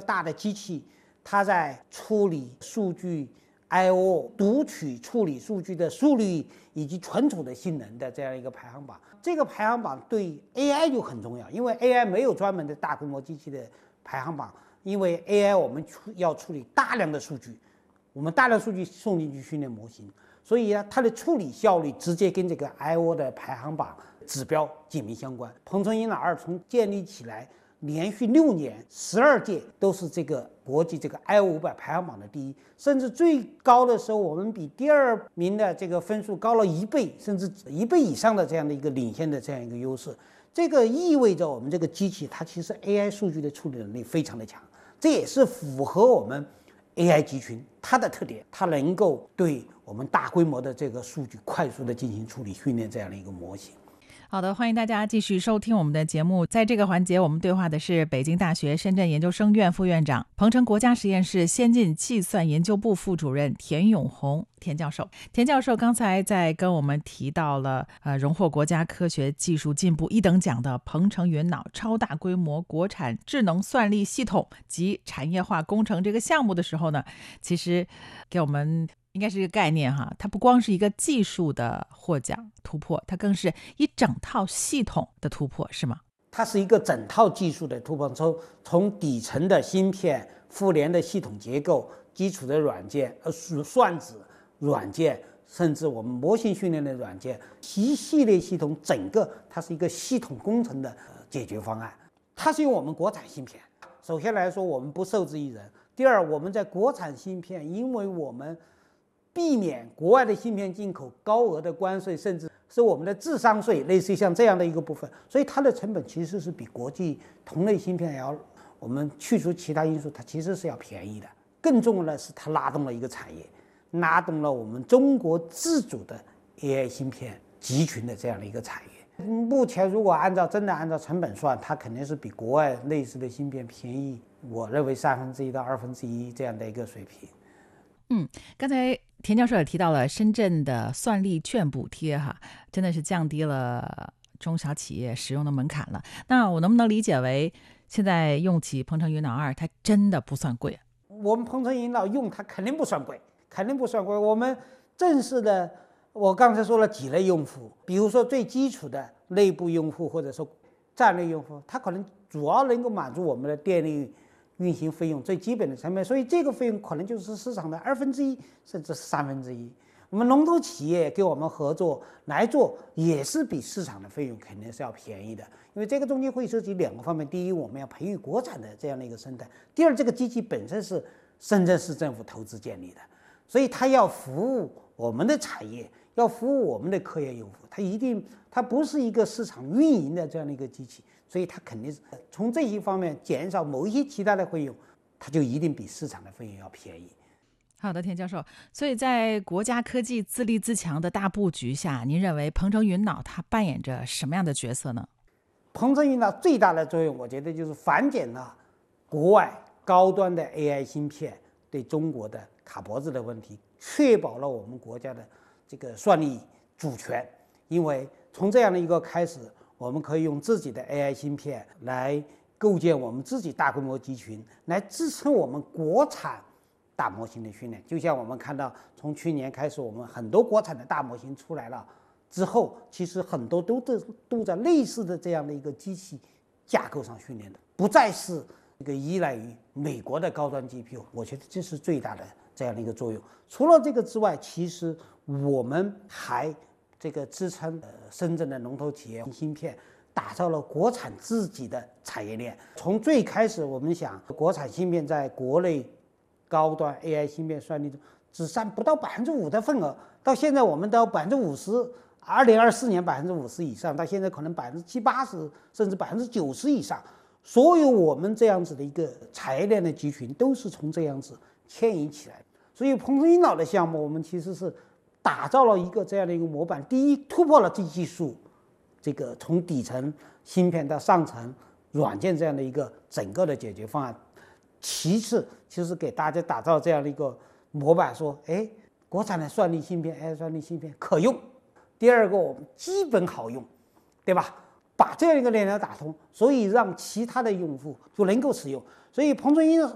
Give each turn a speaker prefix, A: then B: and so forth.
A: 大的机器，它在处理数据、I/O、读取、处理数据的速率以及存储的性能的这样一个排行榜。这个排行榜对 AI 就很重要，因为 AI 没有专门的大规模机器的排行榜，因为 AI 我们要处理大量的数据，我们大量数据送进去训练模型，所以呢，它的处理效率直接跟这个 I/O 的排行榜指标紧密相关。鹏程英脑2从建立起来，连续6年12届都是这个国际这个 I/O500排行榜的第一，甚至最高的时候，我们比第2名的这个分数高了1倍，甚至1倍以上的这样的一个领先的这样一个优势。这个意味着我们这个机器它其实 AI 数据的处理能力非常的强，这也是符合我们 AI 集群它的特点，它能够对我们大规模的这个数据快速的进行处理训练这样的一个模型。
B: 好的，欢迎大家继续收听我们的节目。在这个环节，我们对话的是北京大学深圳研究生院副院长、鹏程国家实验室先进计算研究部副主任田永红田教授。田教授刚才在跟我们提到了荣获国家科学技术进步1等奖的鹏程云脑超大规模国产智能算力系统及产业化工程这个项目的时候呢，其实给我们应该是一个概念哈，它不光是一个技术的获奖突破，它更是一整套系统的突破，是吗？
A: 它是一个整套技术的突破，从底层的芯片、互联的系统结构、基础的软件、算子软件，甚至我们模型训练的软件，一系列系统，整个它是一个系统工程的解决方案。它是用我们国产芯片，首先来说，我们不受制于人；第二，我们在国产芯片，因为我们避免国外的芯片进口高额的关税，甚至是我们的智商税，类似于像这样的一个部分，所以它的成本其实是比国际同类芯片要，我们去除其他因素，它其实是要便宜的。更重要的是，它拉动了一个产业，拉动了我们中国自主的 AI 芯片集群的这样的一个产业。目前如果真的按照成本算，它肯定是比国外类似的芯片便宜，我认为1/3到1/2这样的一个水平。
B: 刚才田教授也提到了深圳的算力券补贴哈，真的是降低了中小企业使用的门槛了。那我能不能理解为，现在用起鹏程云脑2，它真的不算贵？
A: 我们鹏程云脑用它肯定不算贵，肯定不算贵。我们正式的，我刚才说了几类用户，比如说最基础的内部用户或者说战略用户，它可能主要能够满足我们的电力运行费用最基本的成本，所以这个费用可能就是市场的1/2甚至1/3。我们龙头企业跟我们合作来做，也是比市场的费用肯定是要便宜的，因为这个中间会涉及2个方面：第一，我们要培育国产的这样的一个生态；第二，这个机器本身是深圳市政府投资建立的，所以它要服务我们的产业，要服务我们的科研用户，它不是一个市场运营的这样的一个机器。所以它肯定是从这些方面减少某一些其他的费用，它就一定比市场的费用要便宜。
B: 好的，田教授，所以在国家科技自立自强的大布局下，您认为鹏程云脑它扮演着什么样的角色呢？
A: 鹏程云脑最大的作用，我觉得就是缓解了国外高端的 AI 芯片对中国的卡脖子的问题，确保了我们国家的这个算力主权。因为从这样的一个开始，我们可以用自己的 AI 芯片来构建我们自己大规模集群，来支撑我们国产大模型的训练。就像我们看到，从去年开始，我们很多国产的大模型出来了之后，其实很多都在类似的这样的一个机器架构上训练的，不再是一个依赖于美国的高端 GPU。我觉得这是最大的这样的一个作用。除了这个之外，其实我们还这个支撑深圳的龙头企业芯片，打造了国产自己的产业链。从最开始，我们想国产芯片在国内高端 AI 芯片算力中只占不到5%的份额，到现在我们到50%，2024年50%以上，到现在可能70%、80%甚至90%以上。所有我们这样子的一个产业链的集群，都是从这样子牵引起来的。所以鹏程云脑的项目，我们其实是打造了一个这样的一个模板。第一，突破了技术这个从底层芯片到上层软件这样的一个整个的解决方案。其次，就是给大家打造这样的一个模板，说，国产的算力芯片 AI 算力芯片可用。第二个，我们基本好用，对吧？把这样一个链条打通，所以让其他的用户就能够使用。所以鹏程云